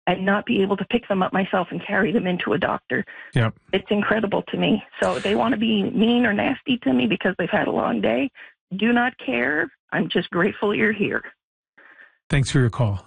and not be able to pick them up myself and carry them into a doctor. Yep. It's incredible to me. So they want to be mean or nasty to me because they've had a long day. Do not care. I'm just grateful you're here. Thanks for your call.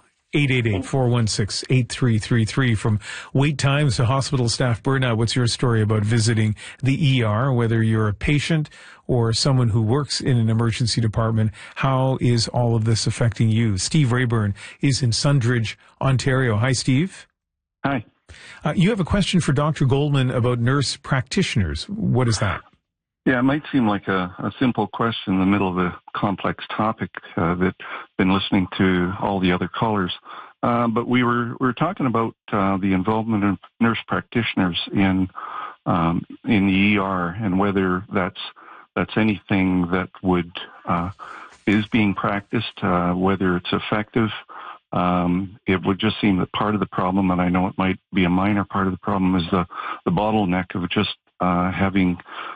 888-416-8333. From wait times to hospital staff burnout, what's your story about visiting the ER, whether you're a patient or someone who works in an emergency department? How is all of this affecting you? Steve Rayburn is in Sundridge, Ontario. Hi, Steve. Hi. You have a question for Dr. Goldman about nurse practitioners. What is that? Yeah, it might seem like a simple question in the middle of a complex topic that I've been listening to all the other callers. But we were talking about the involvement of nurse practitioners in the ER and whether that's anything that is being practiced, whether it's effective. It would just seem that part of the problem, and I know it might be a minor part of the problem, is the bottleneck of just having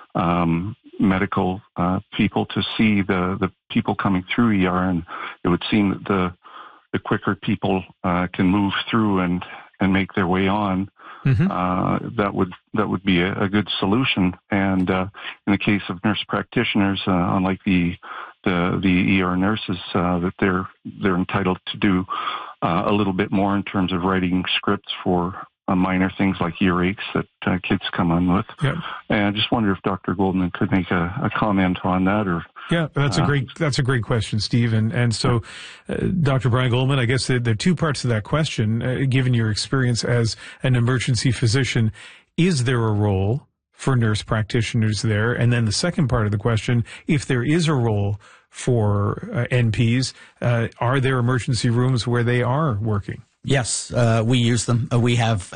medical people to see the people coming through ER, and it would seem that the quicker people can move through and make their way on, that would be a good solution. And in the case of nurse practitioners, unlike the ER nurses, that they're entitled to do a little bit more in terms of writing scripts for minor things like earaches that kids come on with. Yep. And I just wonder if Dr. Goldman could make a comment on that. Or yeah, that's a great question, Steve. And so, Dr. Brian Goldman, I guess there are two parts to that question. Given your experience as an emergency physician, is there a role for nurse practitioners there? And then the second part of the question, if there is a role for NPs, are there emergency rooms where they are working? Yes, we use them. We have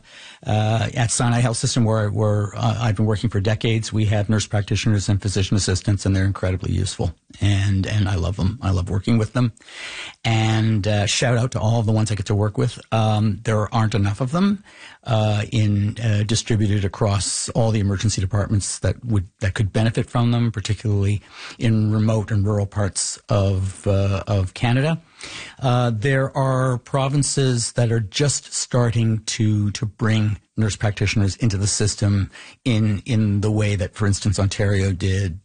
at Sinai Health System, where I've been working for decades, we have nurse practitioners and physician assistants, and they're incredibly useful. And I love them. I love working with them. And shout out to all of the ones I get to work with. There aren't enough of them distributed across all the emergency departments that could benefit from them, particularly in remote and rural parts of Canada. There are provinces that are just starting to bring nurse practitioners into the system in the way that, for instance, Ontario did,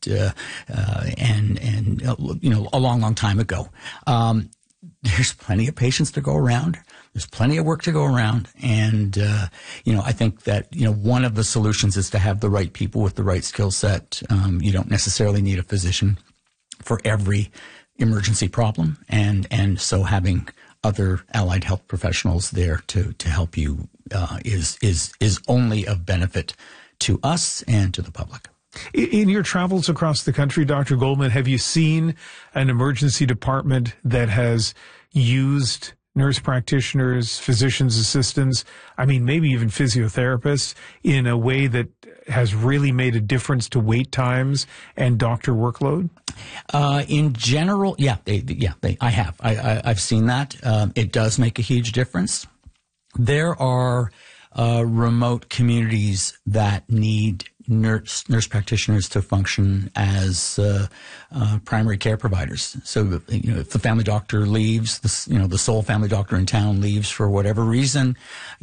and a long time ago. There's plenty of patients to go around. There's plenty of work to go around. And, I think that, one of the solutions is to have the right people with the right skill set. You don't necessarily need a physician for every emergency problem. And so having other allied health professionals there to help you, is only of benefit to us and to the public. In your travels across the country, Dr. Goldman, have you seen an emergency department that has used nurse practitioners, physicians' assistants, maybe even physiotherapists, in a way that has really made a difference to wait times and doctor workload? In general, I have. I've seen that. It does make a huge difference. There are remote communities that need nurse practitioners to function as primary care providers. So, if the family doctor leaves, the sole family doctor in town leaves for whatever reason,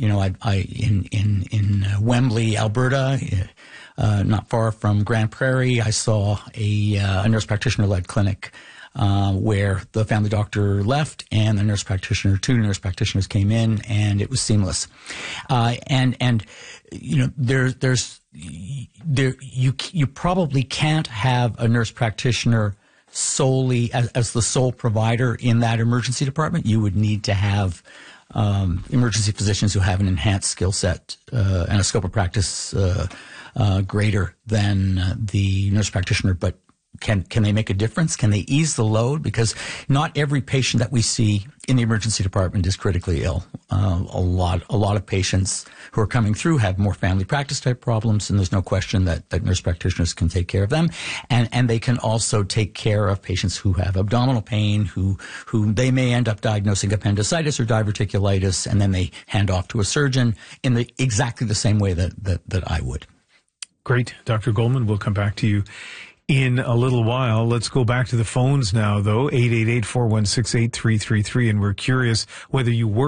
in Wembley, Alberta, not far from Grand Prairie, I saw a nurse practitioner-led clinic where the family doctor left and the two nurse practitioners came in, and it was seamless. You probably can't have a nurse practitioner solely as the sole provider in that emergency department. You would need to have emergency physicians who have an enhanced skill set and a scope of practice greater than the nurse practitioner, but can they make a difference? Can they ease the load? Because not every patient that we see in the emergency department is critically ill. A lot of patients who are coming through have more family practice type problems, and there's no question that nurse practitioners can take care of them. And they can also take care of patients who have abdominal pain, who they may end up diagnosing appendicitis or diverticulitis, and then they hand off to a surgeon in exactly the same way that I would. Great. Dr. Goldman, we'll come back to you in a little while. Let's go back to the phones now, though. 888-416-8333, and we're curious whether you work